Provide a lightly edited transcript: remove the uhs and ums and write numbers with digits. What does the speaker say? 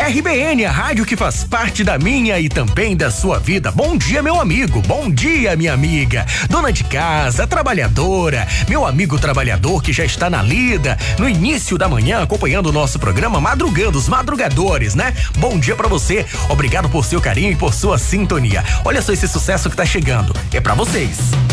RBN, a rádio que faz parte da minha e também da sua vida. Bom dia, meu amigo. Bom dia, minha amiga. Dona de casa, trabalhadora, meu amigo trabalhador que já está na lida, no início da manhã, acompanhando o nosso programa, madrugando, os madrugadores, né? Bom dia pra você. Obrigado por seu carinho e por sua sintonia. Olha só esse sucesso que tá chegando. É pra vocês.